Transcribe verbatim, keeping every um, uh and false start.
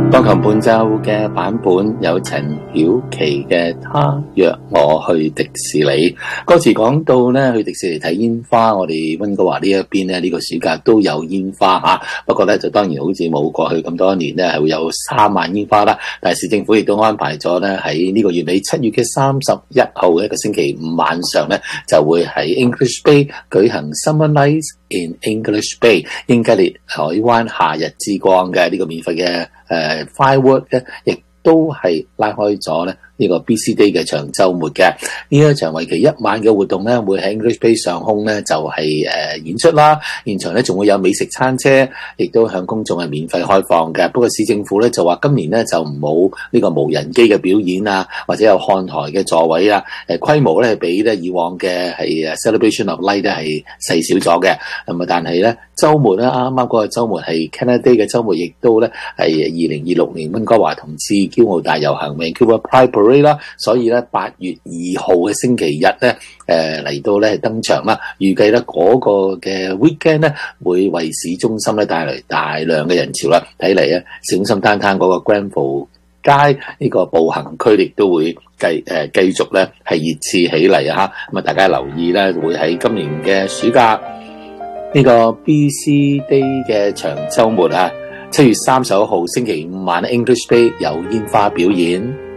鋼琴伴奏嘅版本有陳曉琪嘅《他約我去迪士尼》。歌詞講到咧去迪士尼睇煙花，我哋溫哥華呢一邊咧呢、這個暑假都有煙花吓，不過咧就當然好似冇過去咁多年咧係會有三萬煙花啦。但係市政府亦都安排咗咧喺呢個月尾七月嘅三十一號一個星期五晚上咧就會喺 English Bay 舉行 Summer Nights in English Bay 英吉利海灣夏日之光嘅呢個免費嘅誒 firework 咧，亦都係拉開咗咧呢個 B C Day 嘅長週末嘅呢一場為期一晚嘅活動咧，會喺 English Bay 上空咧就係誒演出啦。現場咧仲會有美食餐車，亦都向公眾係免費開放嘅。不過市政府咧就話今年咧就冇呢個無人機嘅表演啊，或者有看台嘅座位啊，誒規模咧比咧以往嘅係 Celebration of Light 咧係細少咗嘅。咁啊，但係咧週末咧啱啱嗰個週末係 Canada Day 嘅週末，亦都咧係二零二六年溫哥華同志驕傲大遊行 Vancouver Pride Parade 啦，所以咧八月二號嘅星期日咧，誒嚟到咧登場啦。預計咧嗰個嘅 weekend 咧會為市中心咧帶嚟大量嘅人潮啦。睇嚟咧市中心 downtown 嗰個 Granville 街呢個步行區亦都會繼誒繼續咧係熱刺起嚟啊！咁啊，大家留意咧會喺今年嘅暑假呢個 B C Day 嘅長週末啊，七月三十一號星期五晚 English Bay 有煙花表演。